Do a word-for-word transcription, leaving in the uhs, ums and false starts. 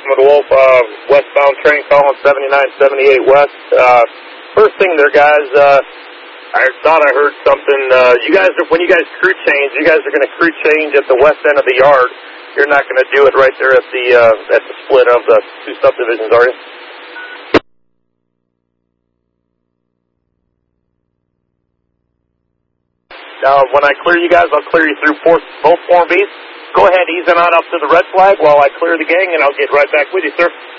with Wolf, uh, westbound train calling seventy-nine seventy-eight west. Uh, first thing there, guys, uh, I thought I heard something. Uh, you guys, are, when you guys crew change, you guys are going to crew change at the west end of the yard. You're not going to do it right there at the uh, at the split of the two subdivisions, are you? Now, when I clear you guys, I'll clear you through four, both four Bs. Go ahead, ease on out up to the red flag while I clear the gang, and I'll get right back with you, sir.